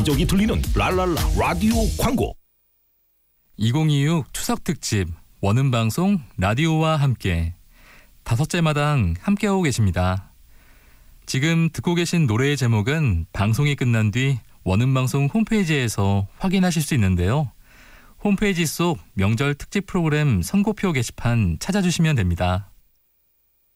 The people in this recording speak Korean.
저기 들리는 랄랄라 라디오 광고. 2026 추석 특집 원음방송 라디오와 함께 5째 마당 함께하고 계십니다. 지금 듣고 계신 노래의 제목은 방송이 끝난 뒤 원음방송 홈페이지에서 확인하실 수 있는데요. 홈페이지 속 명절 특집 프로그램 선고표 게시판 찾아주시면 됩니다.